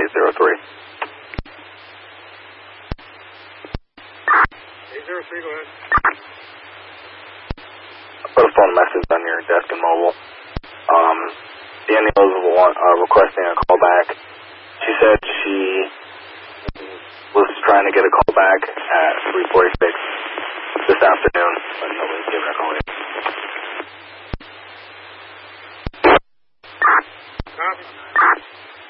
803. 803, go ahead. Put a phone message on your desk and mobile. Danielle is requesting a call back. She said she was trying to get a call back at 3:46 this afternoon, but nobody's giving her a call yet.